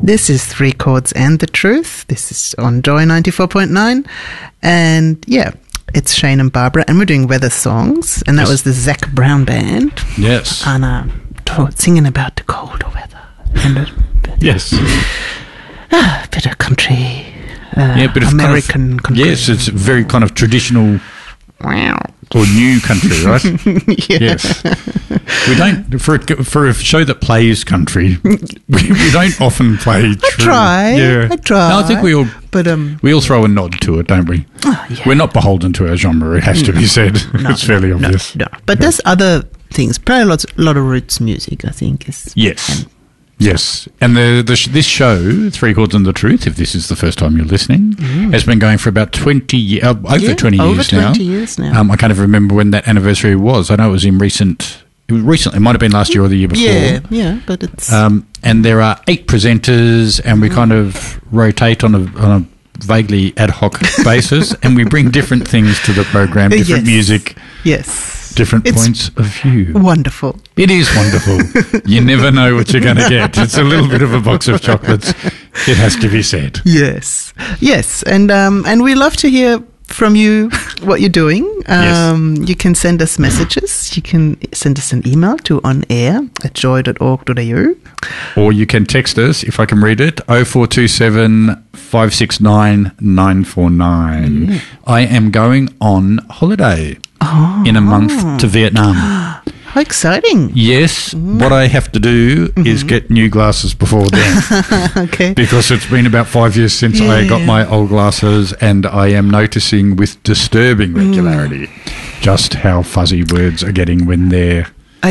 This is Three Chords and the Truth. This is on Joy 94.9. And yeah, it's Shane and Barbara, and we're doing weather songs. And that was the Zac Brown Band. Yes. And singing about the colder weather. And yes. A bit of country. Bit of American country. Yes, it's very kind of traditional or new country, right? Yes. We don't, for a show that plays country, we don't often play true. I try. No, I think we all throw a nod to it, don't we? Oh, yeah. We're not beholden to our genre, it has to be said. It's fairly obvious. No. But there's other things. Probably a lot of roots music, I think. Yes. Yes, and this show, Three Chords and the Truth, if this is the first time you're listening, has been going for about 20 years, over 20 years now. I can't even remember when that anniversary was. I know it was recently. It might have been last year or the year before. Yeah, but it's... and there are 8 presenters, and we kind of rotate on a vaguely ad hoc basis, and we bring different things to the program, different music. Yes. Different points of view. Wonderful. It is wonderful. You never know what you're going to get. It's a little bit of a box of chocolates. It has to be said. Yes, and we love to hear from you what you're doing. You can send us messages. You can send us an email to onair@joy.org.au. Or you can text us, if I can read it, 0427 569 949. I am going on holiday in a month to Vietnam. How exciting. Yes. What I have to do is get new glasses before then. Okay. Because it's been about 5 years since I got my old glasses, and I am noticing with disturbing regularity just how fuzzy words are getting when they're...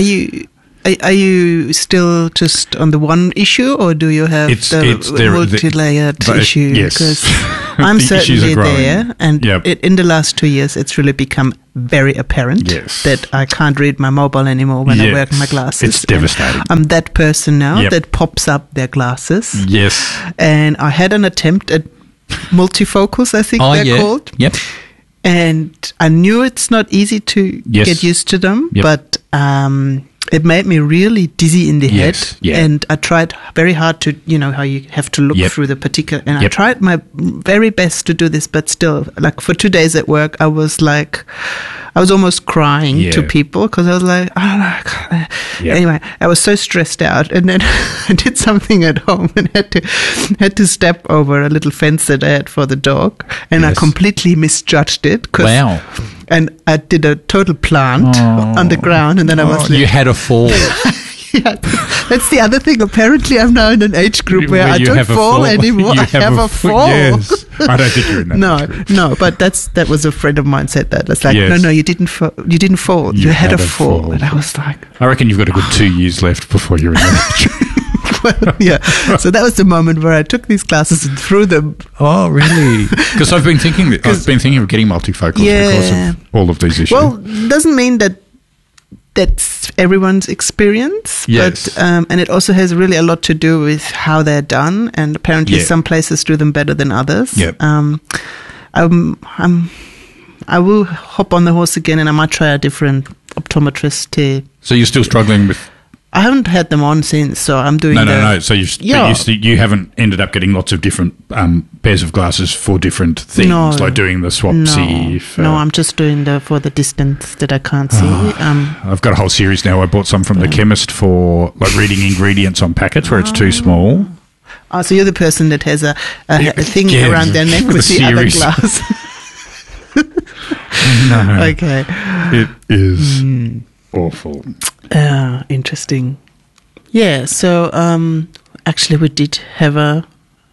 Are you still just on the one issue, or do you have the multi-layered issue? Yes. Because I'm certainly there, and in the last 2 years, it's really become very apparent that I can't read my mobile anymore when I wear my glasses. It's devastating. I'm that person now that pops up their glasses. Yes. And I had an attempt at multifocals, I think they're called. Yep. And I knew it's not easy to get used to them, but... it made me really dizzy in the head, and I tried very hard to, how you have to look through the particular, and I tried my very best to do this, but still, like for 2 days at work, I was almost crying to people, because I was like, anyway, I was so stressed out, and then I did something at home and had to step over a little fence that I had for the dog, and I completely misjudged it. Wow. And I did a total plant on the ground, and then I was like... You had a fall. That's the other thing. Apparently, I'm now in an age group where I don't fall anymore. I have a fall. Yes. I don't think you're in that. No, but that was a friend of mine said that. It's like, no, you didn't fall. You didn't fall. You had a fall. And I was like... I reckon you've got a good 2 years left before you're in that age. Well, so that was the moment where I took these glasses and threw them. Oh, really? Because I've been thinking of getting multifocals because of all of these issues. Well, doesn't mean that's everyone's experience. Yes. But, and it also has really a lot to do with how they're done, and apparently some places do them better than others. Yep. I will hop on the horse again, and I might try a different optometrist. So you're still struggling with... I haven't had them on since, so I'm doing No. So you haven't ended up getting lots of different pairs of glasses for different things, like doing the swap-see. No, I'm just doing for the distance that I can't see. I've got a whole series now. I bought some from the chemist for like reading ingredients on packets where it's too small. Oh, so you're the person that has a thing around their neck with the other glass. No. Okay. It is awful. Interesting. Yeah, so actually we did have a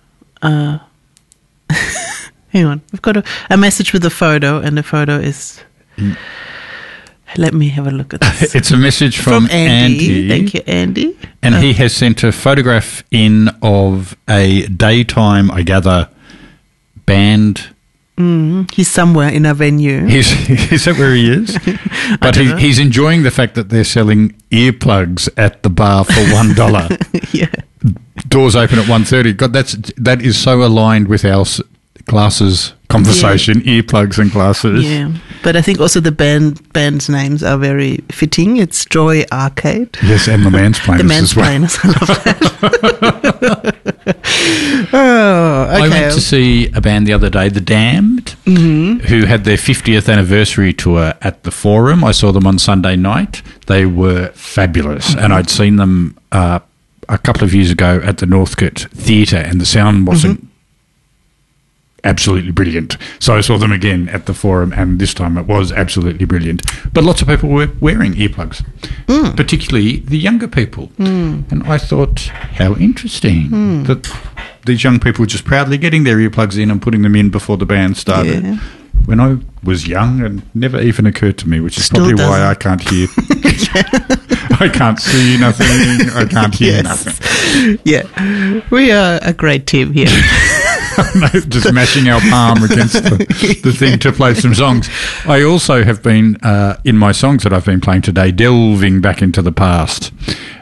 hang on, we've got a message with a photo, and the photo is let me have a look at this. It's a message from Andy. Thank you, Andy. And he has sent a photograph in of a daytime, I gather, band. He's somewhere in a venue. Is that where he is? But he's enjoying the fact that they're selling earplugs at the bar for $1. Yeah. Doors open at 1:30. God, that is so aligned with our glasses conversation, earplugs and glasses. Yeah. But I think also the band's names are very fitting. It's Joy Arcade. Yes, and the Mansplainers as well. The Mansplainers, I love that. okay. I went to see a band the other day, The Damned, who had their 50th anniversary tour at the Forum. I saw them on Sunday night. They were fabulous, and I'd seen them a couple of years ago at the Northcote Theatre, and the sound wasn't absolutely brilliant. So I saw them again at the Forum, and this time it was absolutely brilliant. But lots of people were wearing earplugs, particularly the younger people. And I thought, how interesting that these young people were just proudly getting their earplugs in and putting them in before the band started. Yeah. When I was young, it never even occurred to me, which is probably why I can't hear. I can't see nothing. I can't hear nothing. Yeah, we are a great team here. Just mashing our palm against the thing to play some songs. I also have been, in my songs that I've been playing today, delving back into the past.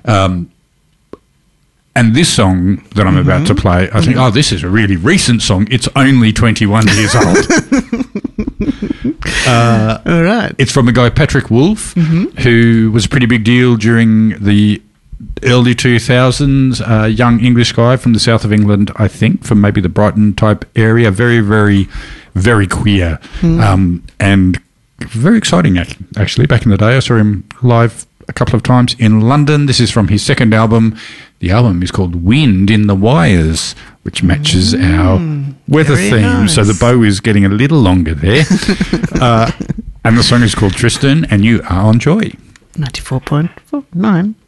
And this song that I'm about to play, I think, this is a really recent song. It's only 21 years old. All right. It's from a guy, Patrick Wolf, who was a pretty big deal during the early 2000s, a young English guy from the south of England, I think, from maybe the Brighton type area. Very, very, very queer and very exciting, actually. Back in the day, I saw him live a couple of times in London. This is from his second album. The album is called Wind in the Wires, which matches our weather theme. Nice. So the bow is getting a little longer there. And the song is called Tristan, and you are on Joy. 94.9.